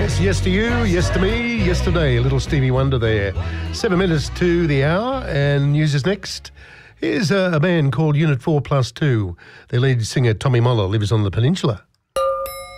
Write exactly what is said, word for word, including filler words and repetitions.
Yes, yes to you, yes to me, yesterday. Little Stevie Wonder there. Seven minutes to the hour, and news is next. Here's a, a band called Unit four plus two. Their lead singer, Tommy Moller, lives on the peninsula.